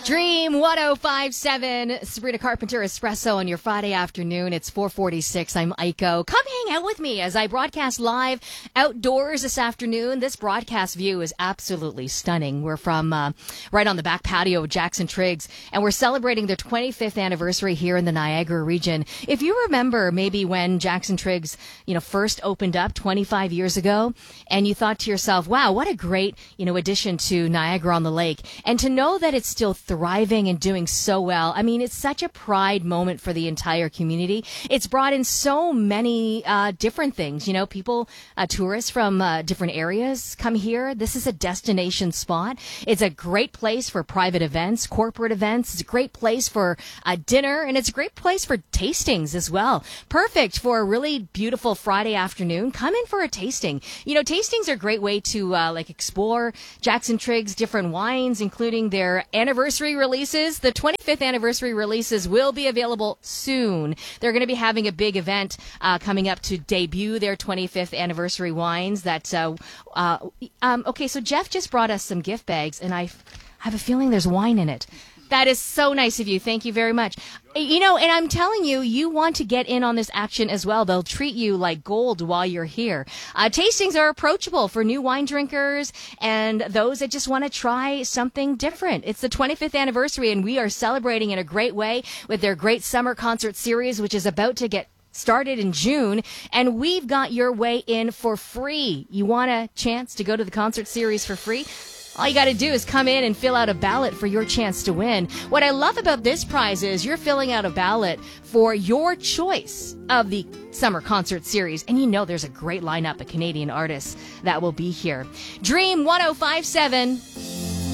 Dream 1057, Sabrina Carpenter Espresso on your Friday afternoon. It's 4:46. I'm Aiko. Come hang out with me as I broadcast live outdoors this afternoon. This broadcast view is absolutely stunning. We're from right on the back patio of Jackson Triggs, and we're celebrating their 25th anniversary here in the Niagara region. If you remember maybe when Jackson Triggs, first opened up 25 years ago, and you thought to yourself, wow, what a great, addition to Niagara on the Lake. And to know that it's still thriving and doing so well. I mean, it's such a pride moment for the entire community. It's brought in so many different things. People, tourists from different areas come here. This is a destination spot. It's a great place for private events, corporate events. It's a great place for dinner, and it's a great place for tastings as well. Perfect for a really beautiful Friday afternoon. Come in for a tasting. Tastings are a great way to explore Jackson Triggs' different wines, including their anniversary releases. The 25th anniversary releases will be available soon. They're going to be having a big event coming up to debut their 25th anniversary wines. Okay, so Jeff just brought us some gift bags, and I have a feeling there's wine in it. That is so nice of you. Thank you very much. And I'm telling you, you want to get in on this action as well. They'll treat you like gold while you're here. Tastings are approachable for new wine drinkers and those that just want to try something different. It's the 25th anniversary, and we are celebrating in a great way with their great summer concert series, which is about to get started in June, and we've got your way in for free. You want a chance to go to the concert series for free? All you got to do is come in and fill out a ballot for your chance to win. What I love about this prize is you're filling out a ballot for your choice of the summer concert series. And there's a great lineup of Canadian artists that will be here. Dream 1057.